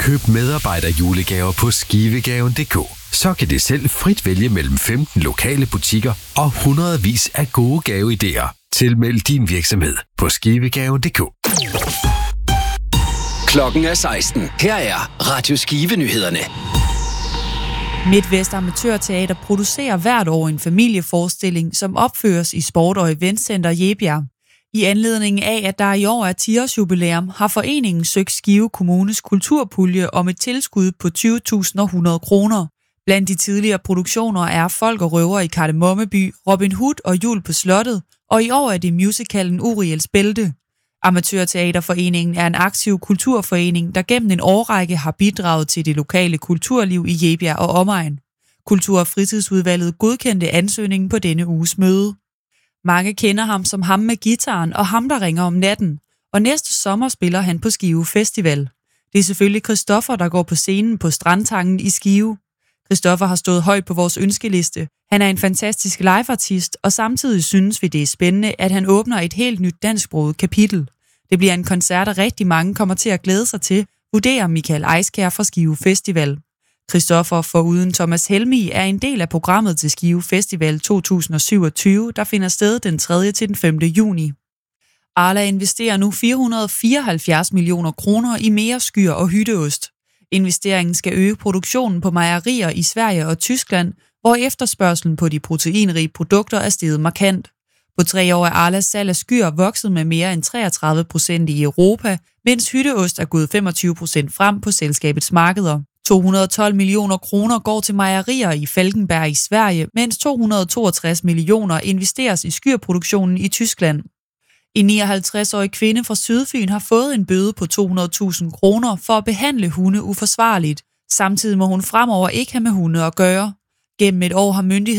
Køb medarbejderjulegaver på skivegaven.dk. Så kan det selv frit vælge mellem 15 lokale butikker og hundredvis af gode gaveidéer. Tilmeld din virksomhed på skivegaven.dk. Klokken er 16. Her er Radio Skive-nyhederne. Midtvest Amatørteater producerer hvert år en familieforestilling, som opføres i Sport- og Eventcenter Jebjerg. I anledning af, at der i år er 10-årsjubilæum, har foreningen søgt Skive Kommunes kulturpulje om et tilskud på 20.100 kroner. Blandt de tidligere produktioner er Folk og Røver i Kardemommeby, Robin Hood og Jul på Slottet, og i år er det musicalen Uriels Bælte. Amatørteaterforeningen er en aktiv kulturforening, der gennem en årrække har bidraget til det lokale kulturliv i Jebjerg og omegn. Kultur- og fritidsudvalget godkendte ansøgningen på denne uges møde. Mange kender ham som ham med gitaren og ham, der ringer om natten, og næste sommer spiller han på Skive Festival. Det er selvfølgelig Christoffer, der går på scenen på Strandtangen i Skive. Christoffer har stået højt på vores ønskeliste. Han er en fantastisk liveartist, og samtidig synes vi, det er spændende, at han åbner et helt nyt dansksproget kapitel. Det bliver en koncert, der rigtig mange kommer til at glæde sig til, vurderer Michael Eiskær fra Skive Festival. Christoffer foruden Thomas Helmig er en del af programmet til Skive Festival 2027, der finder sted den 3. til den 5. juni. Arla investerer nu 474 millioner kroner i mere skyr og hytteost. Investeringen skal øge produktionen på mejerier i Sverige og Tyskland, hvor efterspørgselen på de proteinrige produkter er steget markant. På 3 år er Arlas salg af skyr vokset med mere end 33% i Europa, mens hytteost er gået 25% frem på selskabets markeder. 212 millioner kroner går til mejerier i Falkenberg i Sverige, mens 262 millioner investeres i skyrproduktionen i Tyskland. En 59-årig kvinde fra Sydfyn har fået en bøde på 200.000 kroner for at behandle hunde uforsvarligt. Samtidig må hun fremover ikke have med hunde at gøre. Gennem et år har myndigheden